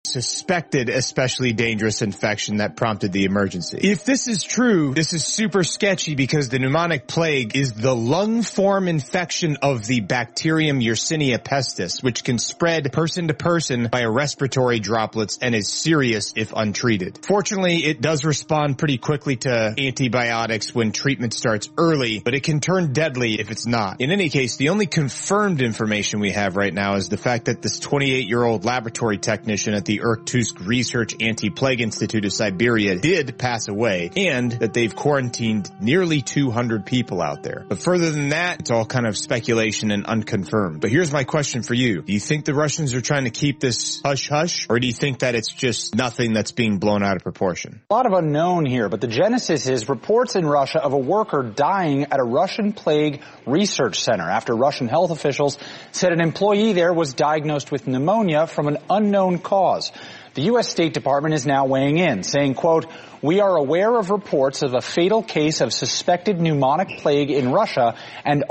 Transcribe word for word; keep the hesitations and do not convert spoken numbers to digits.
suspected especially dangerous infection that prompted the emergency. If this is true, this is super sketchy because the pneumonic plague is the lung form infection of the bacterium Yersinia pestis, which can spread person to person by respiratory droplets and is serious if untreated. Fortunately, it does respond pretty quickly to antibiotics when treatment starts early, but it can turn deadly if it's not. In any case, the only confirmed information we have right now is the fact that this twenty-eight-year-old laboratory technician at the Irkutsk Research Anti-Plague Institute of Siberia did pass away, and that they've quarantined nearly two hundred people out there. But further than that, it's all kind of speculation and unconfirmed. But here's my question for you. Do you think the Russians are trying to keep this hush-hush, or do you think that it's just nothing that's being blown out of proportion? A lot of unknown here, but the genesis is reports in Russia of a worker dying at a Russian plague research center after Russian health officials said an employee there was diagnosed with pneumonia from an unknown cause. The U S State Department is now weighing in, saying, quote, "We are aware of reports of a fatal case of suspected pneumonic plague in Russia and